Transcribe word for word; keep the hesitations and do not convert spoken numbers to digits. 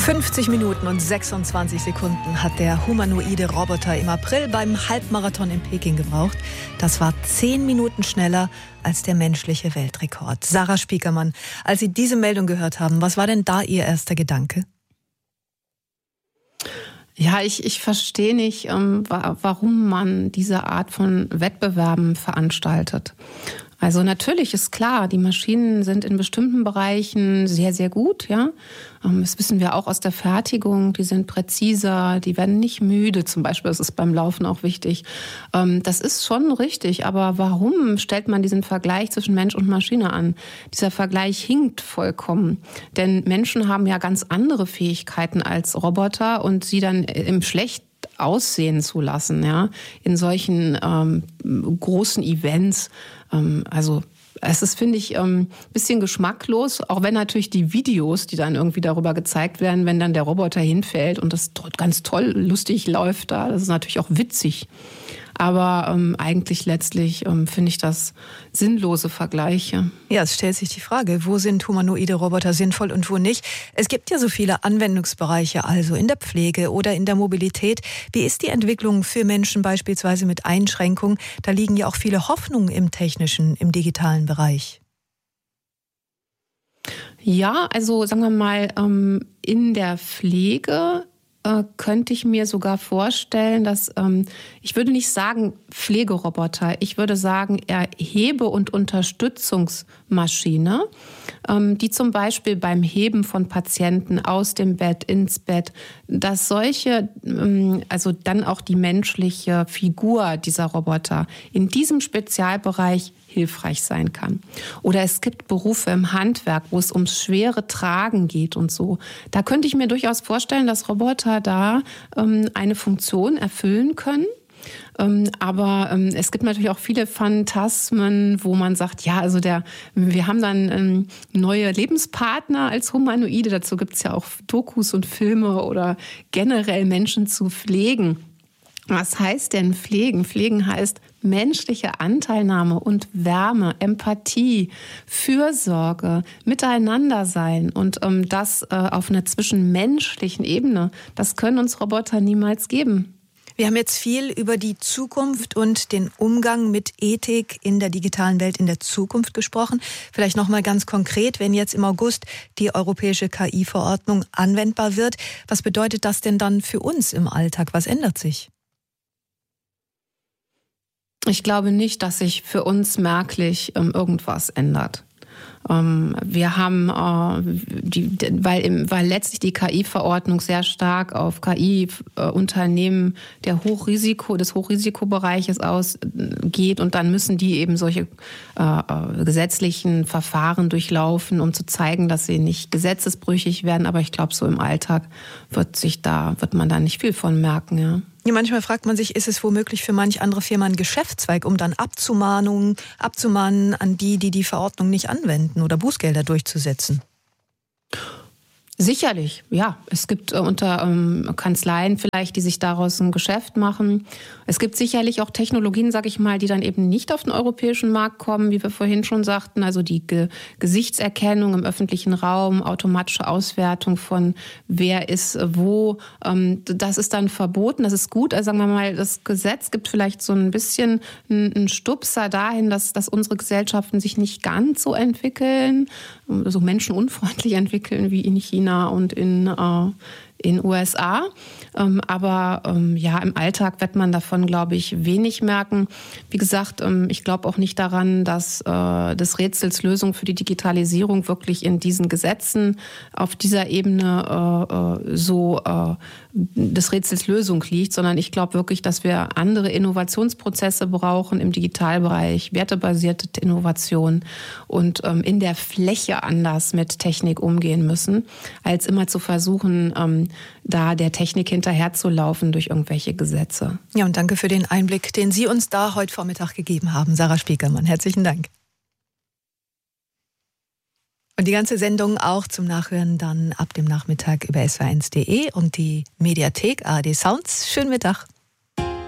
fünfzig Minuten und sechsundzwanzig Sekunden hat der humanoide Roboter im April beim Halbmarathon in Peking gebraucht. Das war zehn Minuten schneller als der menschliche Weltrekord. Sarah Spiekermann, als Sie diese Meldung gehört haben, was war denn da Ihr erster Gedanke? Ja, ich, ich verstehe nicht, ähm, warum man diese Art von Wettbewerben veranstaltet. Also natürlich ist klar, die Maschinen sind in bestimmten Bereichen sehr, sehr gut, ja. Das wissen wir auch aus der Fertigung, die sind präziser, die werden nicht müde zum Beispiel, das ist beim Laufen auch wichtig. Das ist schon richtig, aber warum stellt man diesen Vergleich zwischen Mensch und Maschine an? Dieser Vergleich hinkt vollkommen, denn Menschen haben ja ganz andere Fähigkeiten als Roboter und sie dann im Schlecht aussehen zu lassen, ja, in solchen ähm, großen Events. Ähm, also es ist, finde ich, ein ähm, bisschen geschmacklos, auch wenn natürlich die Videos, die dann irgendwie darüber gezeigt werden, wenn dann der Roboter hinfällt und das ganz toll, lustig läuft da, das ist natürlich auch witzig. Aber ähm, eigentlich letztlich ähm, finde ich das sinnlose Vergleiche. Ja, es stellt sich die Frage, wo sind humanoide Roboter sinnvoll und wo nicht? Es gibt ja so viele Anwendungsbereiche, also in der Pflege oder in der Mobilität. Wie ist die Entwicklung für Menschen beispielsweise mit Einschränkungen? Da liegen ja auch viele Hoffnungen im technischen, im digitalen Bereich. Ja, also sagen wir mal, ähm, in der Pflege könnte ich mir sogar vorstellen, dass, ähm, ich würde nicht sagen Pflegeroboter, ich würde sagen eher Hebe- und Unterstützungsmaschine, ähm, die zum Beispiel beim Heben von Patienten aus dem Bett ins Bett, dass solche, ähm, also dann auch die menschliche Figur dieser Roboter in diesem Spezialbereich hilfreich sein kann. Oder es gibt Berufe im Handwerk, wo es ums schwere Tragen geht und so. Da könnte ich mir durchaus vorstellen, dass Roboter da ähm, eine Funktion erfüllen können. Ähm, aber ähm, es gibt natürlich auch viele Phantasmen, wo man sagt, ja, also der, wir haben dann ähm, neue Lebenspartner als Humanoide. Dazu gibt es ja auch Dokus und Filme oder generell Menschen zu pflegen. Was heißt denn pflegen? Pflegen heißt menschliche Anteilnahme und Wärme, Empathie, Fürsorge, Miteinander sein und ähm, das äh, auf einer zwischenmenschlichen Ebene. Das können uns Roboter niemals geben. Wir haben jetzt viel über die Zukunft und den Umgang mit Ethik in der digitalen Welt in der Zukunft gesprochen. Vielleicht noch mal ganz konkret, wenn jetzt im August die europäische K I-Verordnung anwendbar wird, was bedeutet das denn dann für uns im Alltag? Was ändert sich? Ich glaube nicht, dass sich für uns merklich ähm, irgendwas ändert. Ähm, wir haben, äh, die, weil, im, weil letztlich die K I-Verordnung sehr stark auf K I-Unternehmen der Hochrisiko, des Hochrisikobereiches ausgeht und dann müssen die eben solche äh, gesetzlichen Verfahren durchlaufen, um zu zeigen, dass sie nicht gesetzesbrüchig werden. Aber ich glaube, so im Alltag wird sich da, wird man da nicht viel von merken, ja. Ja, manchmal fragt man sich, ist es womöglich für manch andere Firma ein Geschäftszweig, um dann Abzumahnungen, abzumahnen an die, die die Verordnung nicht anwenden oder Bußgelder durchzusetzen? Sicherlich, ja. Es gibt äh, unter ähm, Kanzleien vielleicht, die sich daraus ein Geschäft machen. Es gibt sicherlich auch Technologien, sag ich mal, die dann eben nicht auf den europäischen Markt kommen, wie wir vorhin schon sagten. Also die Ge- Gesichtserkennung im öffentlichen Raum, automatische Auswertung von wer ist wo. Ähm, das ist dann verboten, das ist gut. Also sagen wir mal, das Gesetz gibt vielleicht so ein bisschen einen Stupser dahin, dass, dass unsere Gesellschaften sich nicht ganz so entwickeln, so menschenunfreundlich entwickeln wie in China und in äh, in U S A. Ähm, aber ähm, ja, im Alltag wird man davon, glaube ich, wenig merken. Wie gesagt, ähm, ich glaube auch nicht daran, dass äh, des Rätsels Lösung für die Digitalisierung wirklich in diesen Gesetzen auf dieser Ebene äh, so äh, des Rätsels Lösung liegt, sondern ich glaube wirklich, dass wir andere Innovationsprozesse brauchen im Digitalbereich, wertebasierte Innovation und ähm, in der Fläche anders mit Technik umgehen müssen, als immer zu versuchen, ähm, da der Technik hinterherzulaufen durch irgendwelche Gesetze. Ja, und danke für den Einblick, den Sie uns da heute Vormittag gegeben haben, Sarah Spiekermann. Herzlichen Dank. Und die ganze Sendung auch zum Nachhören dann ab dem Nachmittag über S W R eins punkt de und die Mediathek A R D Sounds. Schönen Mittag.